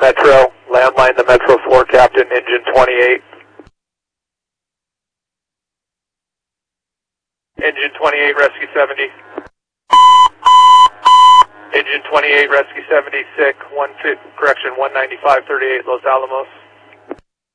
Metro, landline the Metro 4 Captain, engine 28. Engine 28, Rescue 70. Engine 28, Rescue 70, sick, 195, 38, Los Alamos.